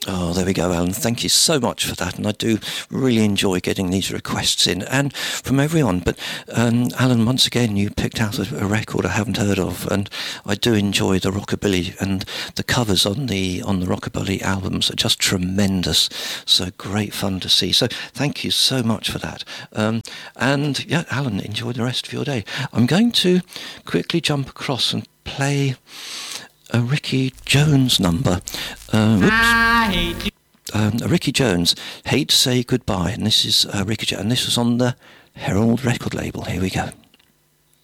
Oh, there we go, Alan. Thank you so much for that. And I do really enjoy getting these requests in, and from everyone. But Alan, once again, you picked out a record I haven't heard of, and I do enjoy the rockabilly, and the covers on the rockabilly albums are just tremendous. So great fun to see. So thank you so much for that. And yeah, Alan, enjoy the rest of your day. I'm going to quickly jump across and play a Ricky Jones number. Ricky Jones, Hate to Say Goodbye, and this is Ricky Jones, and this was on the Herald record label. Here we go.